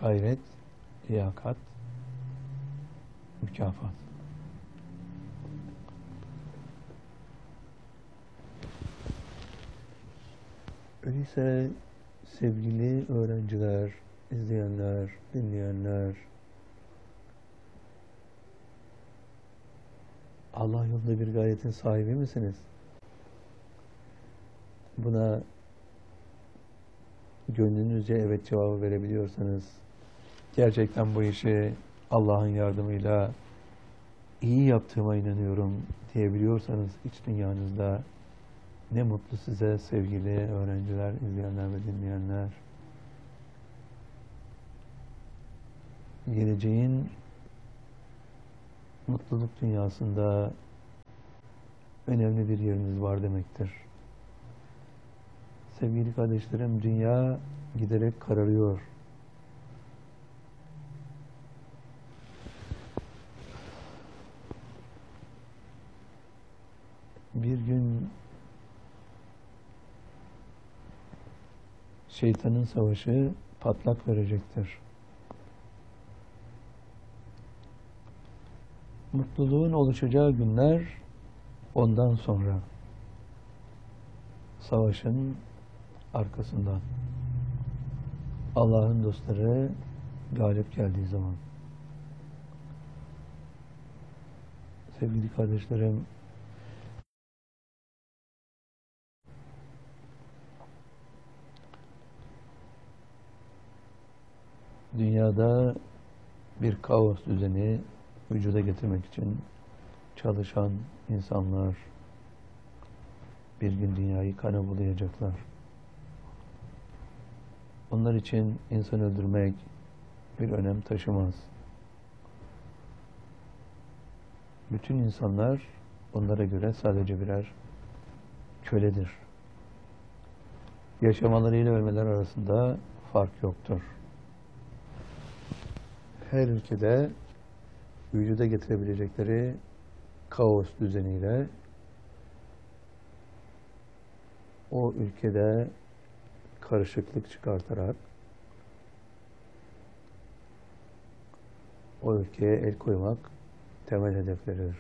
Gayret, liyakat, mükafat. Öyleyse sevgili öğrenciler, izleyenler, dinleyenler, Allah yolunda bir gayretin sahibi misiniz? Buna gönlünüzce evet cevabı verebiliyorsanız, gerçekten bu işi Allah'ın yardımıyla iyi yaptığıma inanıyorum diyebiliyorsanız iç dünyanızda, ne mutlu size sevgili öğrenciler, izleyenler ve dinleyenler. Geleceğin mutluluk dünyasında önemli bir yeriniz var demektir. Sevgili kardeşlerim, dünya giderek kararıyor. Bir gün şeytanın savaşı patlak verecektir. Mutluluğun oluşacağı günler ondan sonra. Savaşın arkasından. Allah'ın dostları galip geldiği zaman. Sevgili kardeşlerim, dünyada bir kaos düzeni vücuda getirmek için çalışan insanlar bir gün dünyayı kana bulayacaklar. Onlar için insan öldürmek bir önem taşımaz. Bütün insanlar onlara göre sadece birer köledir. Yaşamalarıyla ölmeler arasında fark yoktur. Her ülkede vücuda getirebilecekleri kaos düzeniyle o ülkede karışıklık çıkartarak o ülkeye el koymak temel hedefleridir.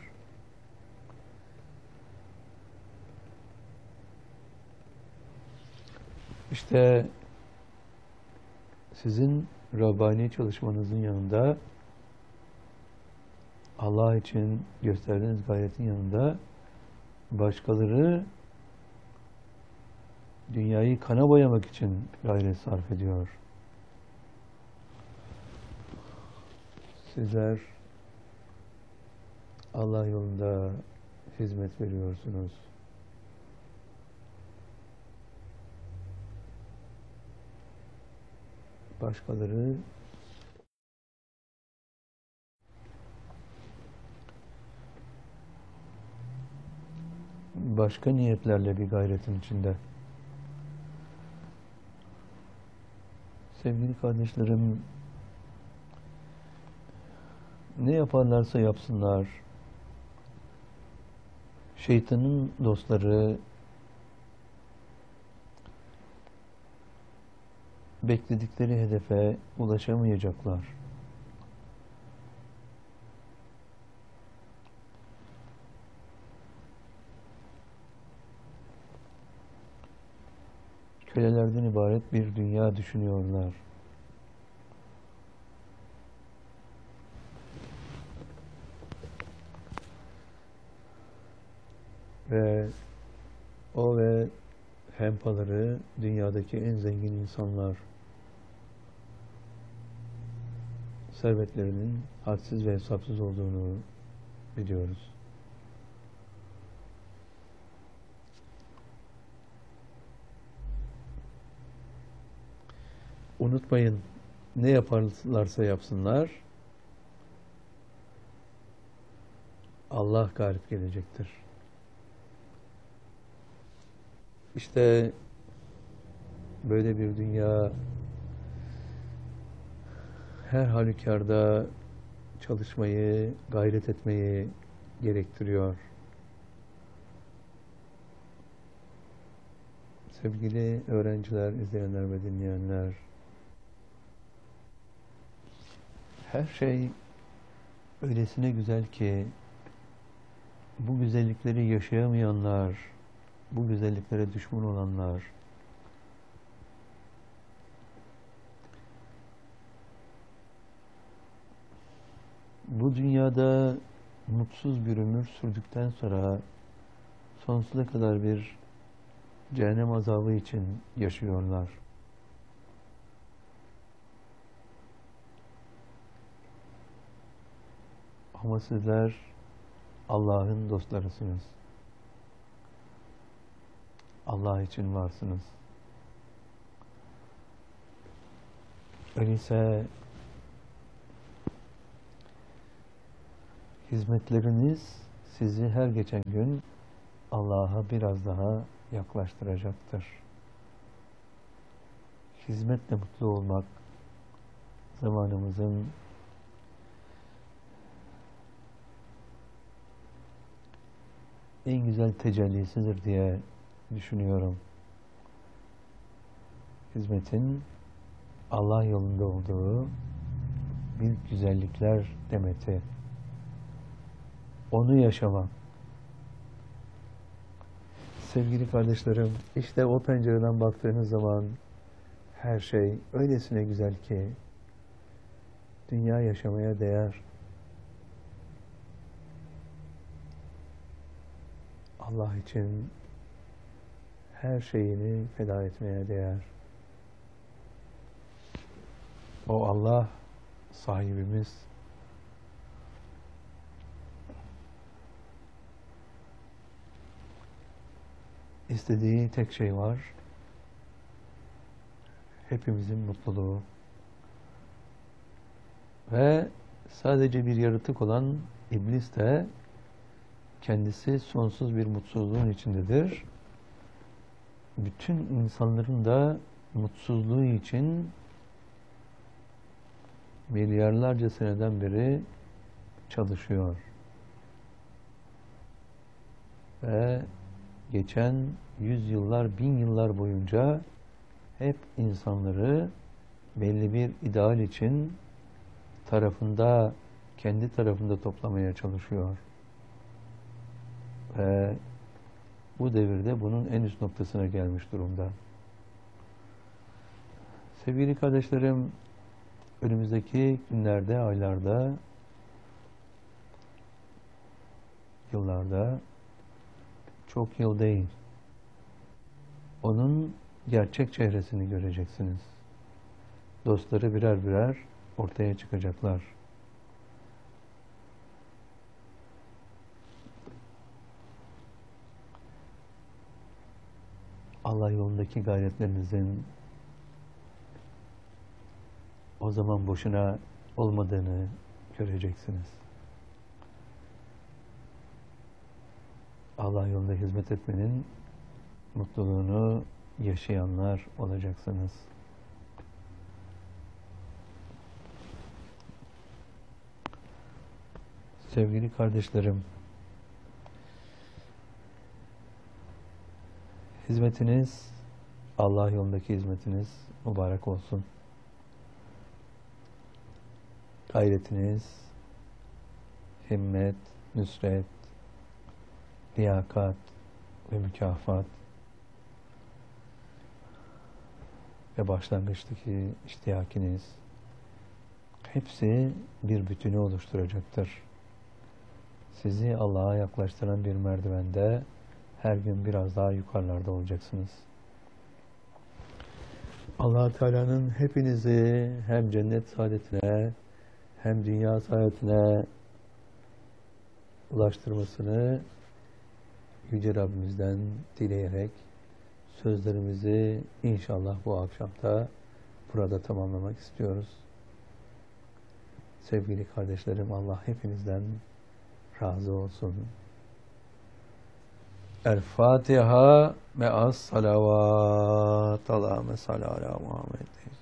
İşte sizin Rabbani çalışmanızın yanında, Allah için gösterdiğiniz gayretin yanında başkaları dünyayı kana boyamak için gayret sarf ediyor. Sizler Allah yolunda hizmet veriyorsunuz. Başkaları başka niyetlerle bir gayretin içinde. Sevgili kardeşlerim, ne yaparlarsa yapsınlar, şeytanın dostları bekledikleri hedefe ulaşamayacaklar. Kölelerden ibaret bir dünya düşünüyorlar. Ve o ve hempaları dünyadaki en zengin insanlar. Servetlerinin hadsiz ve hesapsız olduğunu biliyoruz. Unutmayın, ne yaparlarsa yapsınlar, Allah galip gelecektir. İşte böyle bir dünya her halükarda çalışmayı, gayret etmeyi gerektiriyor. Sevgili öğrenciler, izleyenler ve dinleyenler, Her şey öylesine güzel ki bu güzellikleri yaşayamayanlar, bu güzelliklere düşman olanlar, bu dünyada mutsuz bir ömür sürdükten sonra sonsuza kadar bir cehennem azabı için yaşıyorlar. Ama sizler Allah'ın dostlarısınız. Allah için varsınız. Öyleyse hizmetleriniz sizi her geçen gün Allah'a biraz daha yaklaştıracaktır. Hizmetle mutlu olmak zamanımızın en güzel tecellisidir diye düşünüyorum. Hizmetin Allah yolunda olduğu büyük güzellikler demeti. Onu yaşamak. Sevgili kardeşlerim, işte o pencereden baktığınız zaman her şey öylesine güzel ki dünya yaşamaya değer. Allah için her şeyini feda etmeye değer. O Allah sahibimiz. İstediği tek şey var. Hepimizin mutluluğu. Ve sadece bir yaratık olan iblis de kendisi sonsuz bir mutsuzluğun içindedir. Bütün insanların da mutsuzluğu için milyarlarca seneden beri çalışıyor. Ve geçen yüzyıllar, bin yıllar boyunca hep insanları belli bir ideal için kendi tarafında toplamaya çalışıyor. Ve bu devirde bunun en üst noktasına gelmiş durumda. Sevgili kardeşlerim, önümüzdeki günlerde, aylarda, yıllarda, çok yıl değil, onun gerçek çehresini göreceksiniz. Dostları birer birer ortaya çıkacaklar. Allah yolundaki gayretlerinizin o zaman boşuna olmadığını göreceksiniz. Allah yolunda hizmet etmenin mutluluğunu yaşayanlar olacaksınız. Sevgili kardeşlerim, hizmetiniz, Allah yolundaki hizmetiniz mübarek olsun. Gayretiniz, himmet, nüsret, liyakat ve mükafat ve başlangıçtaki iştiyakiniz hepsi bir bütünü oluşturacaktır. Sizi Allah'a yaklaştıran bir merdivende her gün biraz daha yukarılarda olacaksınız. Allah Teala'nın hepinizi hem cennet saadetine hem dünya saadetine ulaştırmasını Yüce Rabbimizden dileyerek sözlerimizi inşallah bu akşamda burada tamamlamak istiyoruz. Sevgili kardeşlerim, Allah hepinizden razı olsun. El-Fatiha me'as salavat. Allahümme salli ala Muhammed.